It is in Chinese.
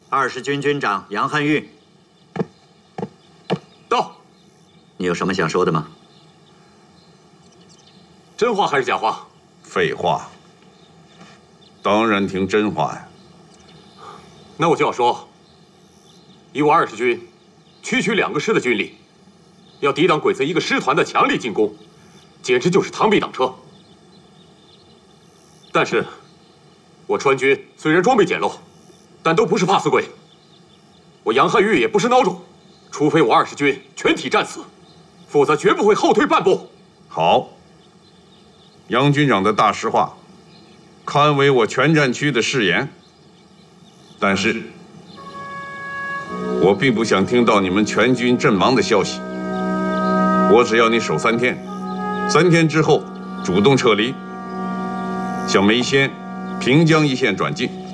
20军军长杨汉玉， 到。 你有什么想说的吗？ 真话还是假话？ 废话，当然听真话呀。 那我就要说，以我20军区区2个师的军力，要抵挡鬼子1个师团的强力进攻，简直就是螳臂挡车。但是，我川军虽然装备简陋，但都不是怕死鬼。我杨汉玉也不是孬种，除非我20军全体战死，否则绝不会后退半步。 好，杨军长的大实话，堪为我全战区的誓言。但是，我并不想听到你们全军阵亡的消息。我只要你守3天，3天之后主动撤离，向梅仙、平江一线转进。